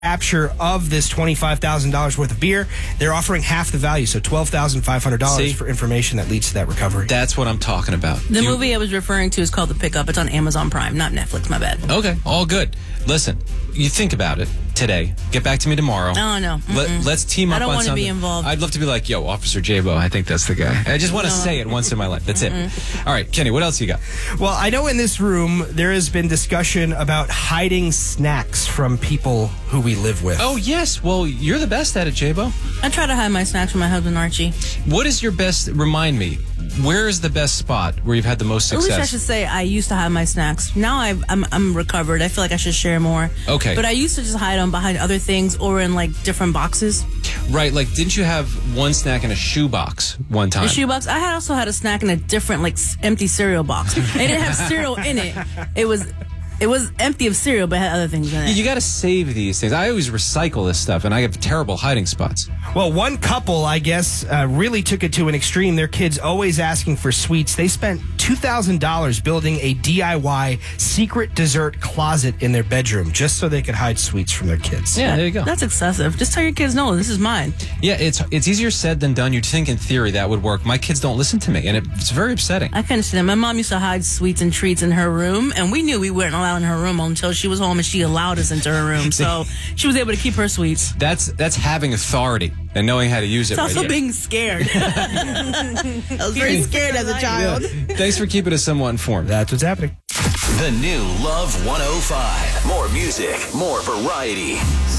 capture of this $25,000 worth of beer, they're offering half the value, so $12,500 for information that leads to that recovery. That's what I'm talking about. The movie I was referring to is called The Pickup. It's on Amazon Prime, not Netflix. My bad. Okay, all good. Listen, you think about it today. Get back to me tomorrow. Oh, no. Let's team up on something. I don't want to be involved. I'd love to be like, yo, Officer J-Bo, I think that's the guy. I just want to say it once in my life. That's it. All right, Kenny, what else you got? Well, I know in this room there has been discussion about hiding snacks from people who we live with. Oh, yes. Well, you're the best at it, J-Bo. I try to hide my snacks from my husband, Archie. What is your best, remind me, where is the best spot where you've had the most success? At least I should say I used to hide my snacks. Now I'm recovered. I feel like I should share more. Okay. But I used to just hide them behind other things or in like different boxes. Right, like didn't you have one snack in a shoebox one time? A shoebox? I also had a snack in a different like empty cereal box. It didn't have cereal in it. It was empty of cereal, but had other things in it. You got to save these things. I always recycle this stuff, and I have terrible hiding spots. Well, one couple, I guess, really took it to an extreme. Their kids always asking for sweets. They spent $2,000 building a DIY secret dessert closet in their bedroom just so they could hide sweets from their kids. Yeah, there you go. That's excessive. Just tell your kids, no, this is mine. Yeah, it's easier said than done. You'd think in theory that would work. My kids don't listen to me, and it's very upsetting. I can understand. My mom used to hide sweets and treats in her room, and we knew we weren't allowed in her room until she was home, and she allowed us into her room. So she was able to keep her sweets. That's having authority and knowing how to use it. It's also being scared. I was very scared as a child. Yeah. Thanks for keeping us somewhat informed. That's what's happening. The new Love 105. More music, more variety.